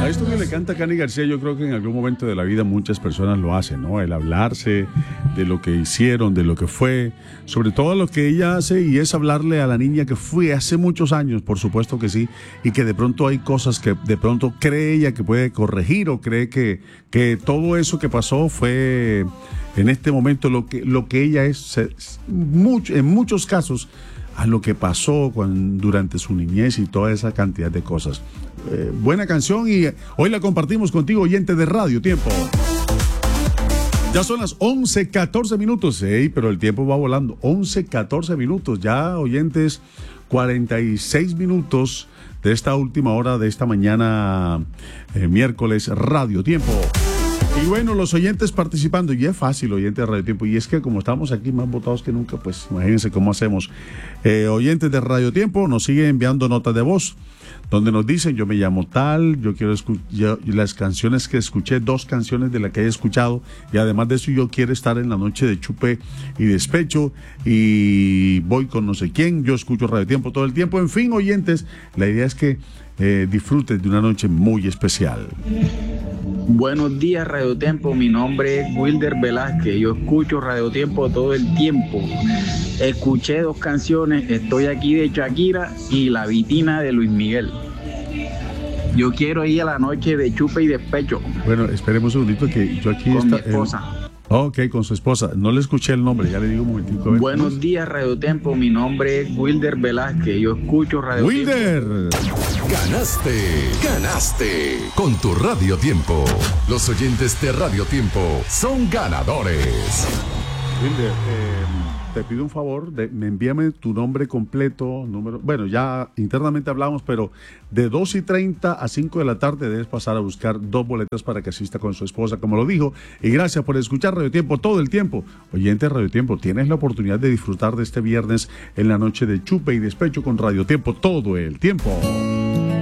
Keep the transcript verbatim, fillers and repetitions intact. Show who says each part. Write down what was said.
Speaker 1: A esto que le canta Cani García, yo creo que en algún momento de la vida muchas personas lo hacen, ¿no? El hablarse de lo que hicieron, de lo que fue, sobre todo lo que ella hace, y es hablarle a la niña que fue hace muchos años, por supuesto que sí, y que de pronto hay cosas que de pronto cree ella que puede corregir, o cree que, que todo eso que pasó fue en este momento lo que, lo que ella es, se, mucho, en muchos casos, a lo que pasó cuando, durante su niñez y toda esa cantidad de cosas. Eh, buena canción, y hoy la compartimos contigo, oyente de Radio Tiempo. Ya son las once catorce minutos, ¿eh? Pero el tiempo va volando. once catorce minutos, ya, oyentes, cuarenta y seis minutos de esta última hora de esta mañana, eh, miércoles, Radio Tiempo. Y bueno, los oyentes participando, y es fácil, oyentes de Radio Tiempo, y es que como estamos aquí más votados que nunca, pues imagínense cómo hacemos. Eh, oyentes de Radio Tiempo nos siguen enviando notas de voz, donde nos dicen: yo me llamo tal, yo quiero escuchar las canciones que escuché, dos canciones de las que he escuchado, y además de eso yo quiero estar en la noche de chupe y despecho, y voy con no sé quién, yo escucho Radio Tiempo todo el tiempo. En fin, oyentes, la idea es que eh, disfrutes de una noche muy especial.
Speaker 2: Buenos días, Radio Tiempo. Mi nombre es Wilder Velázquez. Yo escucho Radio Tiempo todo el tiempo. Escuché dos canciones, Estoy aquí de Shakira y La Vitina de Luis Miguel. Yo quiero ir a la noche de chupe y despecho.
Speaker 1: Bueno, esperemos un segundito que yo aquí
Speaker 2: con
Speaker 1: está,
Speaker 2: mi esposa.
Speaker 1: Eh, ok, con su esposa. No le escuché el nombre, ya le digo un momentico.
Speaker 2: Buenos días, Radio Tiempo. Mi nombre es Wilder Velázquez. Yo escucho Radio
Speaker 1: Wilder.
Speaker 2: Tiempo.
Speaker 3: Ganaste, ganaste con tu Radio Tiempo. Los oyentes de Radio Tiempo son ganadores.
Speaker 1: Wilder, eh, te pido un favor, de, me envíame tu nombre completo, número, bueno, ya internamente hablamos, pero de dos y treinta a cinco de la tarde debes pasar a buscar dos boletas para que asista con su esposa, como lo dijo, y gracias por escuchar Radio Tiempo todo el tiempo. Oyente de Radio Tiempo, tienes la oportunidad de disfrutar de este viernes en la noche de chupe y despecho con Radio Tiempo todo el tiempo.